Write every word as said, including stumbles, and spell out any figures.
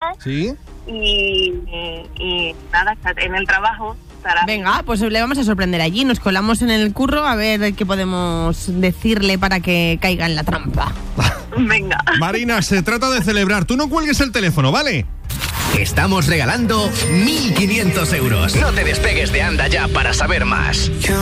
Sí. Y, y, y nada, en el trabajo. Estará. Venga, pues le vamos a sorprender allí. Nos colamos en el curro a ver qué podemos decirle para que caiga en la trampa. Venga. Marina, se trata de celebrar. Tú no cuelgues el teléfono, ¿vale? Estamos regalando mil quinientos euros. No te despegues de Anda Ya para saber más.